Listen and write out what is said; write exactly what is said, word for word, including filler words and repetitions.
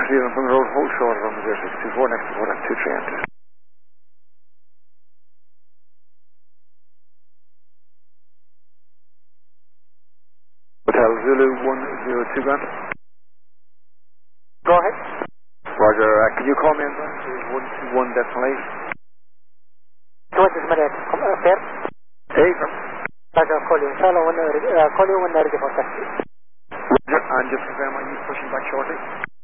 Zealand from the road, hold short on the zero six two four, next to four nine two three enter. Hotel Zulu one zero two gun. Go ahead. Roger, uh, can you call me in one two one decimal eight? two one decimal eight, uh, fair? Hey, from? Roger, I'll call you. Inshallah, when, uh, call you when they're ready for taxi. Roger, and just confirm, are you pushing back shortly?